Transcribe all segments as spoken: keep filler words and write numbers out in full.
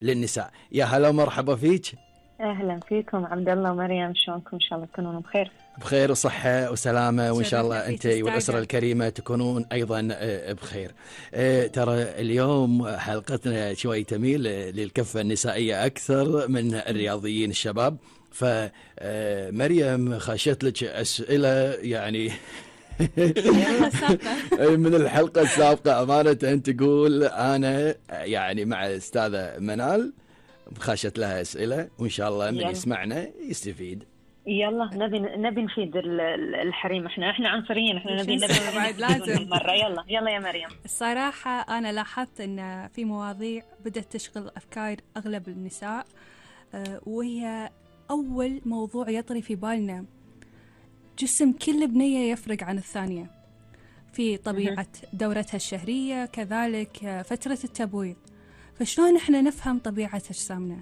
للنساء. يا هلا مرحبا فيك. اهلا فيكم عبد الله ومريم، شلونكم؟ ان شاء الله تكونون بخير. بخير وصحة وسلامة، وإن شاء الله أنت والأسرة أستاذة. الكريمة تكونون أيضا بخير. ترى اليوم حلقتنا شوي تميل للكفة النسائية أكثر من الرياضيين الشباب. فمريم خاشت لك أسئلة يعني من الحلقة السابقة أمانة. أنت تقول أنا يعني مع أستاذة منال خاشت لها أسئلة، وإن شاء الله من يلا. يسمعنا يستفيد. يلا نبي نبي نفيد ال- ال- الحريم، احنا احنا عنصريين، احنا نبي شو نبي نسوي بعد؟ لازم. مرة. يلا يلا يا مريم. الصراحة أنا لاحظت أن في مواضيع بدأت تشغل أفكار أغلب النساء، آه، وهي أول موضوع يطري في بالنا. جسم كل بنية يفرق عن الثانية في طبيعة دورتها الشهرية، كذلك آه، فترة التبويض. فشلون إحنا نفهم طبيعة أجسامنا؟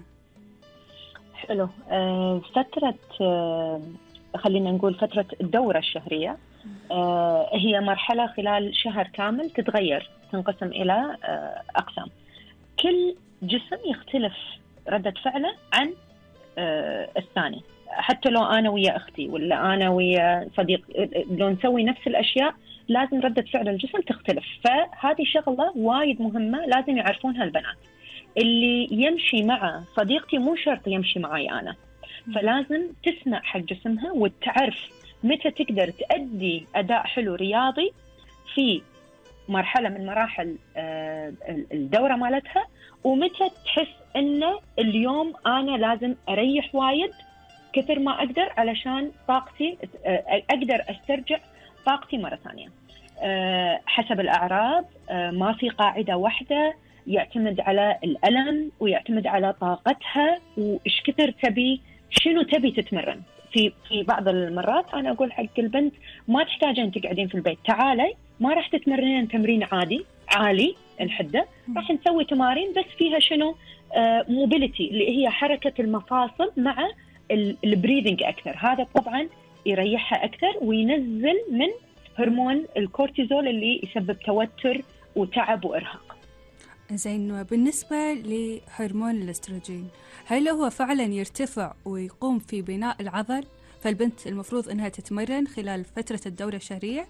حلو. آه فترة آه خلينا نقول فترة الدورة الشهرية آه هي مرحلة خلال شهر كامل تتغير، تنقسم إلى آه أقسام. كل جسم يختلف ردة فعله عن آه الثاني. حتى لو أنا ويا أختي ولا أنا ويا صديق، لو نسوي نفس الأشياء لازم ردة فعل الجسم تختلف. فهذه شغلة وايد مهمة لازم يعرفونها البنات. اللي يمشي مع صديقتي مو شرط يمشي معي أنا، فلازم تسمع حق جسمها وتعرف متى تقدر تأدي أداء حلو رياضي في مرحلة من مراحل آه، الدورة مالتها، ومتى تحس إن اليوم أنا لازم أريح وايد كثر ما أقدر علشان طاقتي آه، أقدر أسترجع طاقتي مرة ثانية. آه، حسب الأعراض، آه، ما في قاعدة واحدة، يعتمد على الألم ويعتمد على طاقتها وإيش كثر تبي، شنو تبي تتمرن. في في بعض المرات أنا أقول حق البنت ما تحتاجين تقعدين في البيت، تعالي ما راح تتمرنين تمرين عادي عالي الحدة، راح نسوي تمارين بس فيها شنو آه موبيليتي، اللي هي حركة المفاصل مع البريذنج أكثر. هذا طبعا يريحها أكثر وينزل من هرمون الكورتيزول اللي يسبب توتر وتعب وإرهاق. زين، بالنسبة لهرمون الاستروجين، هل هو فعلا يرتفع ويقوم في بناء العضل؟ فالبنت المفروض أنها تتمرن خلال فترة الدورة الشهرية؟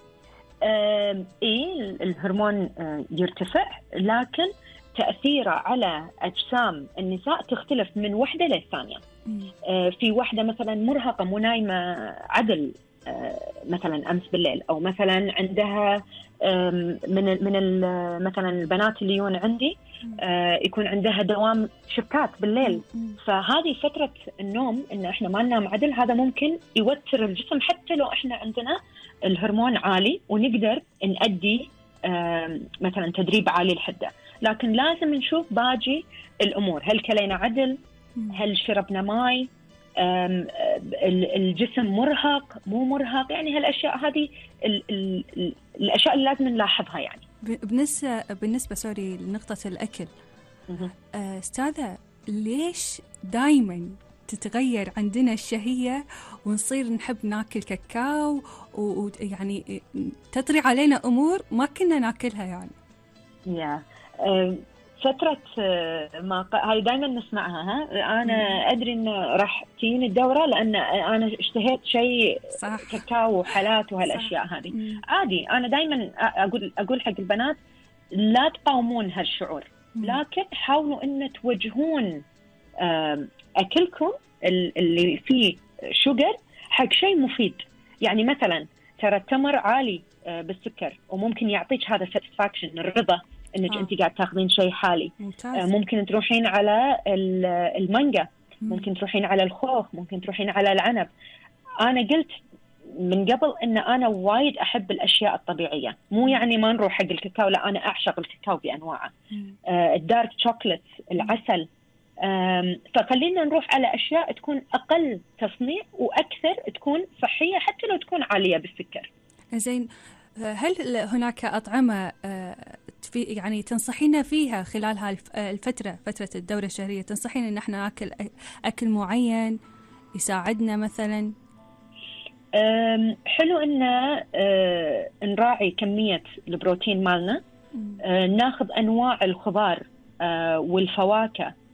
إيه، الهرمون يرتفع، لكن تأثيره على أجسام النساء تختلف من وحدة للثانية. في وحدة مثلا مرهقة مو نايمة عدل مثلا أمس بالليل، أو مثلا عندها من من مثلا البنات اللي يون عندي يكون عندها دوام شبكات بالليل، فهذه فترة النوم إن إحنا ما ننام عدل، هذا ممكن يوتر الجسم حتى لو إحنا عندنا الهرمون عالي ونقدر نأدي مثلا تدريب عالي الحدة. لكن لازم نشوف باقي الأمور، هل كلينا عدل، هل شربنا ماي، الجسم مرهق مو مرهق، يعني هالأشياء هذه ال ال ال الأشياء اللي لازم نلاحظها. يعني بالنسبة بالنسبة سوري لنقطة الأكل، أستاذة، ليش دايما تتغير عندنا الشهية ونصير نحب ناكل كاكاو، ويعني تطري علينا أمور ما كنا ناكلها يعني؟ يا فترة ما ق... هاي دائما نسمعها. ها أنا أدري إن راح تجيني الدورة لأن أنا اشتهيت شيء كاكاو وحالات وهالأشياء هذه. عادي، أنا دائما أقول أقول حق البنات لا تقاومون هالشعور، لكن حاولوا إن توجهون أكلكم اللي فيه شوجر حق شيء مفيد. يعني مثلا ترى التمر عالي بالسكر وممكن يعطيك هذا satisfaction، الرضا انك آه. انت قاعد تاخذين شيء حالي. ممتاز. ممكن تروحين على المانجا، ممكن تروحين على الخوخ، ممكن تروحين على العنب. انا قلت من قبل ان انا وايد احب الاشياء الطبيعيه، مو يعني ما نروح حق الكاكاو، لا انا اعشق الكاكاو بانواعه، آه الدارك شوكليت، العسل. فخلينا نروح على اشياء تكون اقل تصنيع واكثر تكون صحيه حتى لو تكون عاليه بالسكر. زين، هل هناك أطعمة في يعني تنصحينا فيها خلال هاي الفترة، فترة الدورة الشهرية، تنصحين إن احنا ناكل أكل معين يساعدنا مثلا؟ حلو إن نراعي كمية البروتين مالنا، ناخذ أنواع الخضار والفواكه